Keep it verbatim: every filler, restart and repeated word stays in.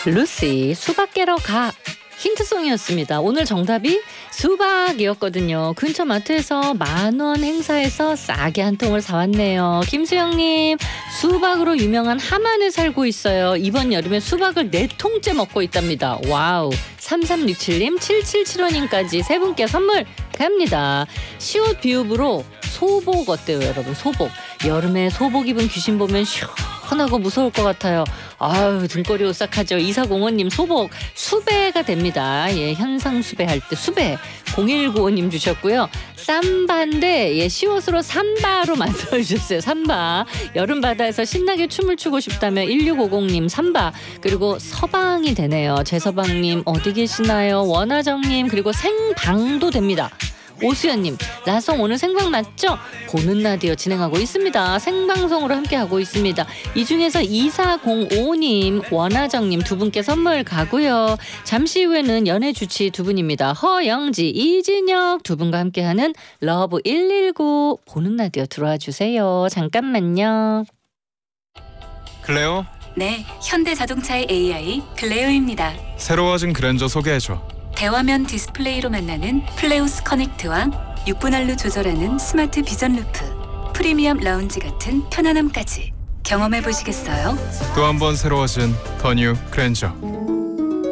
루시 수박 깨러 가. 힌트송이었습니다. 오늘 정답이 수박이었거든요. 근처 마트에서 만원 행사에서 싸게 한 통을 사왔네요. 김수영님, 수박으로 유명한 함안에 살고 있어요. 이번 여름에 수박을 네 통째 먹고 있답니다. 와우. 삼삼육칠님, 칠칠칠오님까지 세 분께 선물 갑니다. 시옷 비읍으로 소복 어때요, 여러분? 소복. 여름에 소복 입은 귀신 보면 시원하고 무서울 것 같아요. 아유, 등골이 오싹하죠. 이사공오님, 소복 수배가 됩니다. 예, 현상 수배할 때 수배. 공일구오님 주셨고요. 삼바인데 예, 시옷으로 삼바로 만들어주셨어요. 삼바. 여름 바다에서 신나게 춤을 추고 싶다면 일육오공님 삼바. 그리고 서방이 되네요. 재서방님 어디 계시나요? 원하정님, 그리고 생방도 됩니다. 오수연님, 나성 오늘 생방 맞죠? 보는 라디오 진행하고 있습니다. 생방송으로 함께하고 있습니다. 이 중에서 이사공오님, 원하정님 두 분께 선물 가고요. 잠시 후에는 연애 주치 두 분입니다. 허영지, 이진혁 두 분과 함께하는 러브 일일구. 보는 라디오 들어와 주세요. 잠깐만요. 클레오? 네, 현대자동차의 에이아이 클레오입니다. 새로워진 그랜저 소개해줘. 대화면 디스플레이로 만나는 플레오스 커넥트와 육 분할로 조절하는 스마트 비전 루프, 프리미엄 라운지 같은 편안함까지 경험해 보시겠어요? 또 한 번 새로워진 더 뉴 그랜저.